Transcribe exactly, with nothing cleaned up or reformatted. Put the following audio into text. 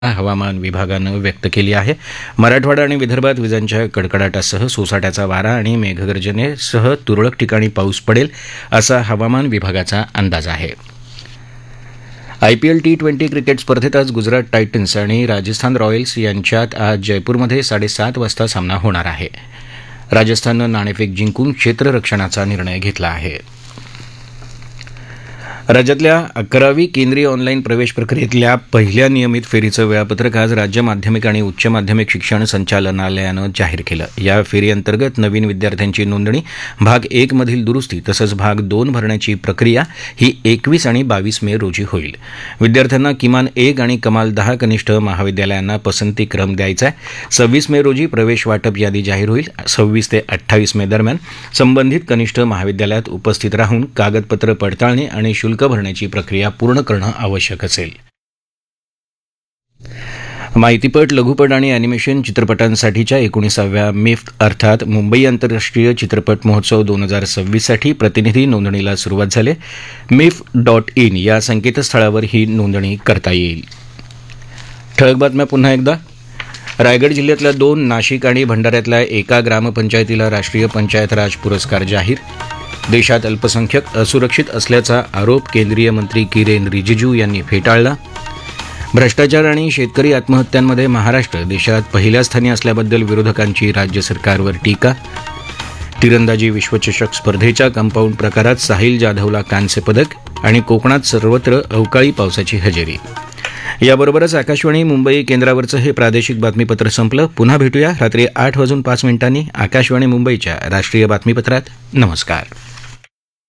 हवामान विभागानं व्यक्त केली आहे. मराठवाडा आणि विदर्भात विजांच्या कडकडाटासह सोसाट्याचा वारा आणि मेघगर्जनेसह तुरळक ठिकाणी पाऊस पडेल असा हवामान विभागाचा अंदाज आहे. आयपीएल टी ट्वेंटी क्रिकेट स्पर्धेत आज गुजरात टायटन्स आणि राजस्थान रॉयल्स यांच्यात आज जयपूरमध्ये साडेसात वाजता सामना होणार आहे. राजस्थाननं नाणेफेक जिंकून क्षेत्ररक्षणाचा निर्णय घेतला आहे. राज्यातल्या अकरावी केंद्रीय ऑनलाईन प्रवेश प्रक्रियेतल्या पहिल्या नियमित फेरीचं वेळापत्रक आज राज्य माध्यमिक आणि उच्च माध्यमिक शिक्षण संचालनालयानं जाहीर केलं. या फेरीअंतर्गत नवीन विद्यार्थ्यांची नोंदणी, भाग एक मधील दुरुस्ती तसंच भाग दोन भरण्याची प्रक्रिया ही एकवीस आणि बावीस मे रोजी होईल. विद्यार्थ्यांना किमान एक आणि कमाल दहा कनिष्ठ महाविद्यालयांना पसंती क्रम द्यायचा आहे. सव्वीस मे रोजी प्रवेश वाटप यादी जाहीर होईल. सव्वीस ते अठ्ठावीस मे दरम्यान संबंधित कनिष्ठ महाविद्यालयात उपस्थित राहून कागदपत्र पडताळणी आणि शुल्क भरण्याची प्रक्रिया पूर्ण करणं आवश्यक असेल. माहितीपट, लघुपट आणि अॅनिमेशन चित्रपटांसाठीच्या एकोणीसाव्या मिफ्ट अर्थात मुंबई आंतरराष्ट्रीय चित्रपट महोत्सव दोन हजार सव्वीससाठी प्रतिनिधी नोंदणीला सुरुवात झाली. मिफ डॉट इन या संकेतस्थळावर ही नोंदणी करता येईल. ठळक बातम्या पुन्हा एकदा. रायगड जिल्ह्यातल्या दोन, नाशिक आणि भंडाऱ्यातल्या एका ग्रामपंचायतीला राष्ट्रीय पंचायत राज पुरस्कार जाहीर. देशात अल्पसंख्याक असुरक्षित असल्याचा आरोप केंद्रीय मंत्री किरेन रिजिजू यांनी फेटाळला. भ्रष्टाचार आणि शेतकरी आत्महत्यांमध्ये महाराष्ट्र देशात पहिल्या स्थानी असल्याबद्दल विरोधकांची राज्य सरकारवर टीका. तिरंदाजी विश्वचषक स्पर्धेच्या कंपाऊंड प्रकारात साहिल जाधवला कांस्य पदक आणि कोकणात सर्वत्र अवकाळी पावसाची हजेरी. याबरोबरच आकाशवाणी मुंबई केंद्रावरचं हे प्रादेशिक बातमीपत्र संपलं. पुन्हा भेटूया रात्री आठ वाजून पाच मिनिटांनी आकाशवाणी मुंबईच्या राष्ट्रीय बातमीपत्रात. नमस्कार.